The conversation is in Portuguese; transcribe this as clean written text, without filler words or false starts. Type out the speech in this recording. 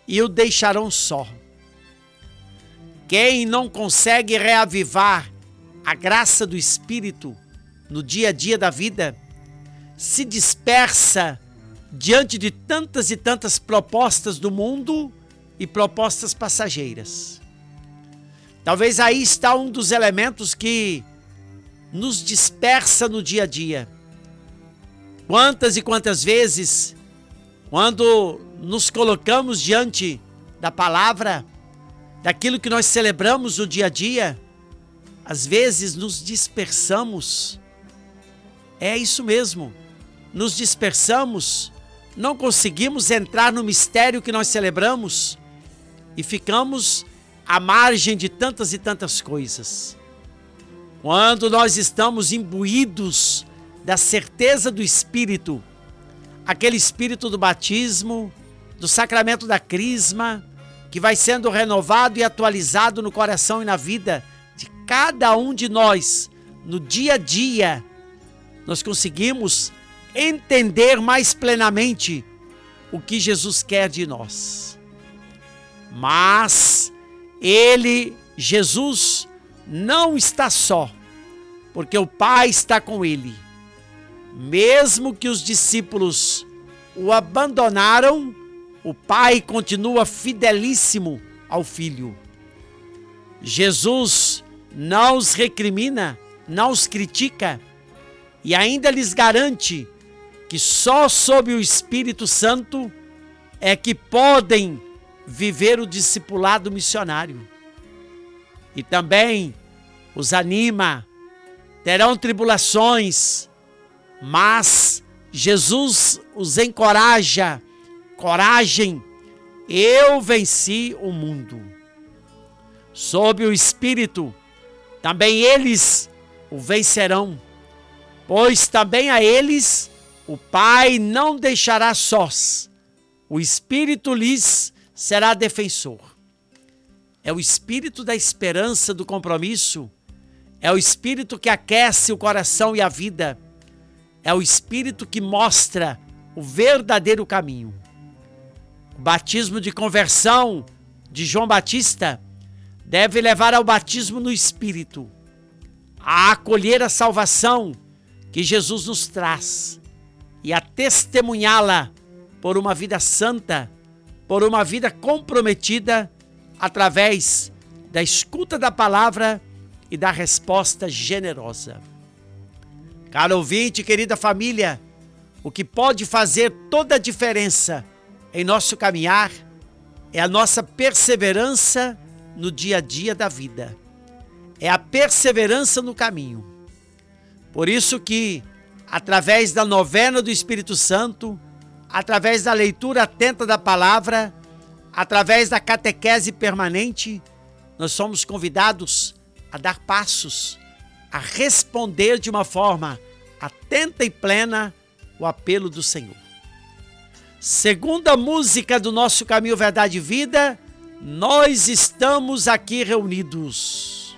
e o deixarão só. Quem não consegue reavivar a graça do Espírito no dia a dia da vida, se dispersa diante de tantas e tantas propostas do mundo e propostas passageiras. Talvez aí está um dos elementos que nos dispersa no dia a dia. Quantas e quantas vezes, quando nos colocamos diante da palavra, daquilo que nós celebramos no dia a dia, às vezes nos dispersamos. É isso mesmo, nos dispersamos, não conseguimos entrar no mistério que nós celebramos e ficamos à margem de tantas e tantas coisas. Quando nós estamos imbuídos da certeza do Espírito, aquele Espírito do batismo, do sacramento da crisma, que vai sendo renovado e atualizado no coração e na vida de cada um de nós, no dia a dia, nós conseguimos entender mais plenamente o que Jesus quer de nós. Mas ele, Jesus, não está só, porque o Pai está com ele. Mesmo que os discípulos o abandonaram, o Pai continua fidelíssimo ao Filho. Jesus não os recrimina, não os critica e ainda lhes garante que só sob o Espírito Santo é que podem viver o discipulado missionário. E também os anima, terão tribulações, mas Jesus os encoraja. Coragem, eu venci o mundo. Sob o Espírito, também eles o vencerão, pois também a eles o Pai não deixará sós. O Espírito lhes será defensor. É o Espírito da esperança, do compromisso. É o Espírito que aquece o coração e a vida. É o Espírito que mostra o verdadeiro caminho. O batismo de conversão de João Batista deve levar ao batismo no Espírito, a acolher a salvação que Jesus nos traz e a testemunhá-la por uma vida santa, por uma vida comprometida através da escuta da palavra e da resposta generosa. Caro ouvinte, querida família, o que pode fazer toda a diferença em nosso caminhar é a nossa perseverança no dia a dia da vida. É a perseverança no caminho. Por isso que, através da novena do Espírito Santo, através da leitura atenta da palavra, através da catequese permanente, nós somos convidados a dar passos, a responder de uma forma atenta e plena o apelo do Senhor. Segunda música do nosso Caminho, Verdade e Vida, nós estamos aqui reunidos.